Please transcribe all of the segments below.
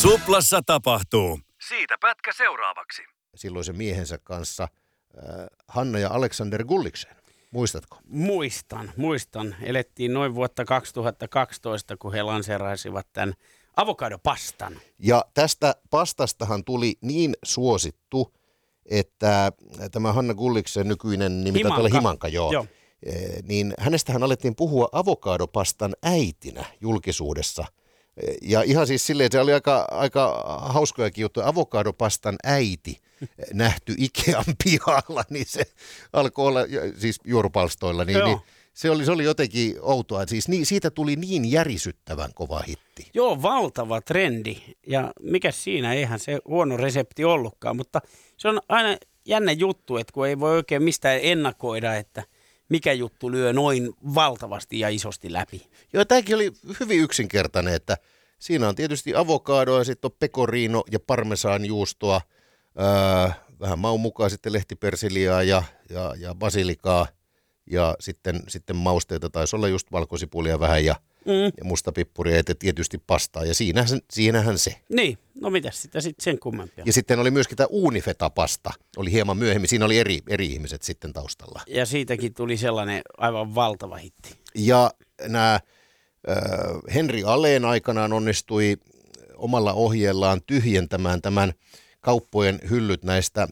Suplassa tapahtuu. Siitä pätkä seuraavaksi. Silloisen miehensä kanssa Hanna ja Alexander Gulliksen. Muistatko? Muistan. Elettiin noin vuotta 2012, kun he lanseeraisivat tämän avokadopastan. Ja tästä pastastahan tuli niin suosittu, että tämä Hanna Gulliksen nykyinen nimi taitaa olla Himanka, joo. Niin hänestähän alettiin puhua avokadopastan äitinä julkisuudessa. Ja ihan siis silleen, se oli aika hauskojakin juttuja. Avokadopastan äiti nähty Ikean pihalla, niin se alkoi olla, siis juorupalstoilla, niin se oli jotenkin outoa. Siis siitä tuli niin järisyttävän kova hitti. Joo, valtava trendi. Ja mikä siinä, eihän se huono resepti ollutkaan, mutta se on aina jännä juttu, että kun ei voi oikein mistään ennakoida, että mikä juttu lyö noin valtavasti ja isosti läpi. Joo, tämäkin oli hyvin yksinkertainen, että siinä on tietysti avokadoa ja sitten on pecorino ja parmesanjuustoa, vähän maun mukaan sitten lehtipersiliaa ja basilikaa ja sitten mausteita taisi olla just valkosipulia vähän ja mustapippuria ja tietysti pastaa ja siinähän se. Niin, no mitäs sitä sitten sen kummempia. Ja sitten oli myöskin tämä uunifeta-pasta, oli hieman myöhemmin, siinä oli eri ihmiset sitten taustalla. Ja siitäkin tuli sellainen aivan valtava hitti. Ja nämä Henri Alén aikanaan onnistui omalla ohjeellaan tyhjentämään tämän kauppojen hyllyt näistä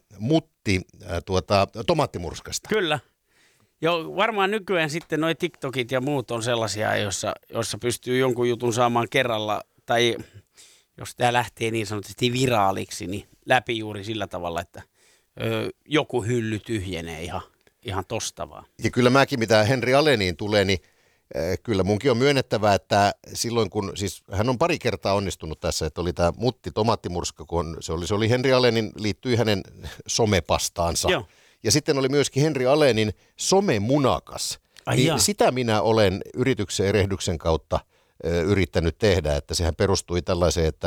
tomaattimurskasta. Kyllä. Joo, varmaan nykyään sitten noi TikTokit ja muut on sellaisia, jossa pystyy jonkun jutun saamaan kerralla, tai jos tämä lähtee niin sanotusti viraaliksi, niin läpi juuri sillä tavalla, että joku hylly tyhjenee ihan tosta vaan. Ja kyllä mäkin, mitä Henri Aléniin tulee, niin kyllä munkin on myönnettävä, että silloin kun, siis hän on pari kertaa onnistunut tässä, että oli tämä tomaattimurska, kun se oli Henri Alénin, liittyi hänen somepastaansa. Joo. Ja sitten oli myöskin Henri Alénin somemunakas. Niin sitä minä olen yrityksen erehdyksen kautta yrittänyt tehdä, että sehän perustui tällaiseen, että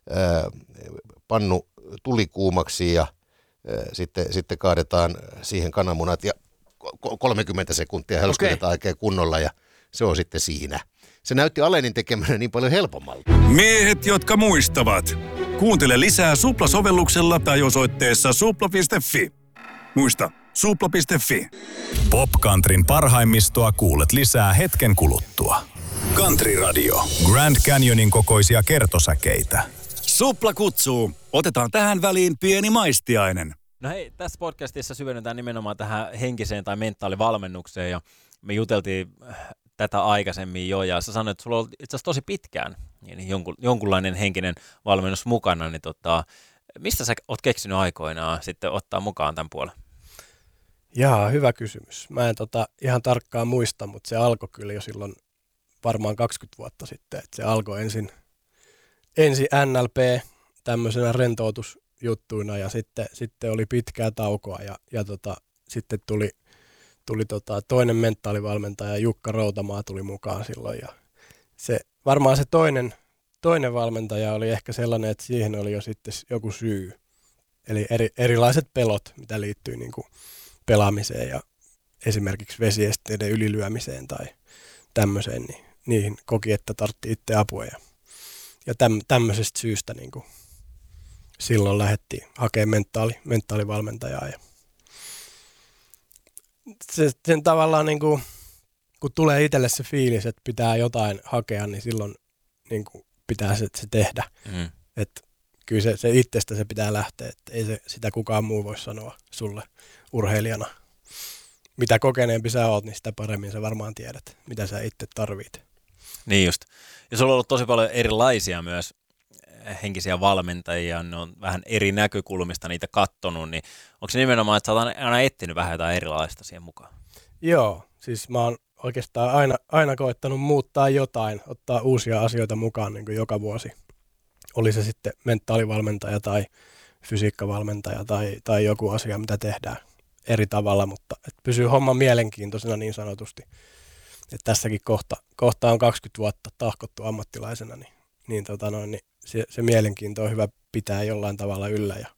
pannu tuli kuumaksi ja sitten kaadetaan siihen kananmunat ja 30 sekuntia helskutetaan oikein kunnolla ja se on sitten siinä. Se näytti Alénin tekemänä niin paljon helpommalta. Miehet, jotka muistavat. Kuuntele lisää Supla-sovelluksella tai osoitteessa supla.fi. Muista, supla.fi. Popcountryn parhaimmistoa kuulet lisää hetken kuluttua. Country Radio. Grand Canyonin kokoisia kertosäkeitä. Supla kutsuu. Otetaan tähän väliin pieni maistiainen. No hei, tässä podcastissa syvennytään nimenomaan tähän henkiseen tai mentaalivalmennukseen ja me juteltiin tätä aikaisemmin jo ja sä sanoit, että sulla on itse asiassa tosi pitkään niin jonkunlainen henkinen valmennus mukana, niin mistä sä oot keksinyt aikoinaan sitten ottaa mukaan tämän puolen? Jaa, hyvä kysymys. Mä en ihan tarkkaan muista, mutta se alkoi kyllä jo silloin varmaan 20 vuotta sitten. Että se alkoi ensin NLP tämmöisenä rentoutusjuttuina ja sitten oli pitkää taukoa ja sitten tuli toinen mentaalivalmentaja, Jukka Routamaa tuli mukaan silloin ja varmaan se toinen valmentaja oli ehkä sellainen, että siihen oli jo sitten joku syy. Eli erilaiset pelot, mitä liittyy niin kuin pelaamiseen ja esimerkiksi vesiesteiden ylilyömiseen tai tämmöiseen, niin niihin koki, että tarvitsi itse apua. Ja tämmöisestä syystä niin kuin silloin lähdettiin hakemaan mentaalivalmentajaa. Ja sen tavallaan, niin kuin, kun tulee itselle se fiilis, että pitää jotain hakea, niin silloin niin kuin pitää se tehdä. Että kyllä se itsestä se pitää lähteä, että ei sitä kukaan muu voi sanoa sulle urheilijana. Mitä kokeneempi sä oot, niin sitä paremmin sä varmaan tiedät, mitä sä itse tarvit. Niin just. Ja sulla on ollut tosi paljon erilaisia myös henkisiä valmentajia, ne on vähän eri näkökulmista niitä kattonut, niin onko se nimenomaan, että sä oot aina etsinyt vähän jotain erilaista siihen mukaan? Joo, siis mä oon oikeastaan aina koettanut muuttaa jotain, ottaa uusia asioita mukaan niin kuin joka vuosi. Oli se sitten mentaalivalmentaja tai fysiikkavalmentaja tai joku asia, mitä tehdään eri tavalla, mutta että pysyy homma mielenkiintoisena niin sanotusti. Että tässäkin kohta on 20 vuotta tahkottu ammattilaisena, niin se mielenkiinto on hyvä pitää jollain tavalla yllä. Ja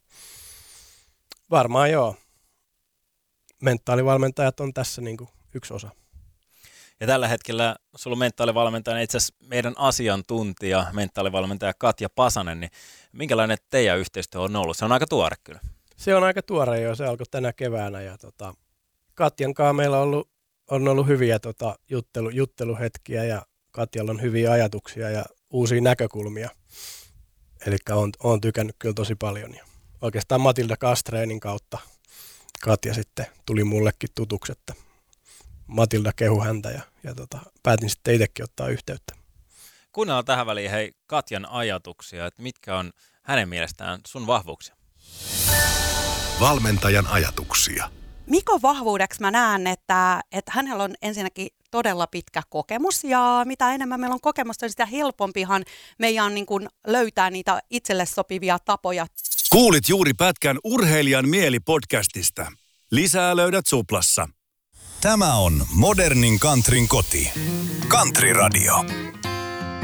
varmaan joo, mentaalivalmentajat on tässä niin kuin yksi osa. Ja tällä hetkellä sulla on mentaalivalmentajana itse asiassa meidän asiantuntija, mentaalivalmentaja Katja Pasanen, niin minkälainen teidän yhteistyö on ollut? Se on aika tuore kyllä. Se on aika tuore jo, se alkoi tänä keväänä ja Katjan kanssa meillä on ollut hyviä jutteluhetkiä ja Katjalla on hyviä ajatuksia ja uusia näkökulmia. Eli on tykännyt kyllä tosi paljon. Ja oikeastaan Matilda Castreenin kautta Katja sitten tuli mullekin tutuksi, että Matilda kehu häntä ja päätin sitten itsekin ottaa yhteyttä. Kuunnellaan tähän väliin Katjan ajatuksia, että mitkä on hänen mielestään sun vahvuuksia? Valmentajan ajatuksia. Mikon vahvuudeksi mä näen, että hänellä on ensinnäkin todella pitkä kokemus ja mitä enemmän meillä on kokemusta, niin sitä helpompihan meidän on niin kuin löytää niitä itselle sopivia tapoja. Kuulit juuri pätkän Urheilijan mieli-podcastista. Lisää löydät Suplassa. Tämä on modernin countryn koti. Country Radio.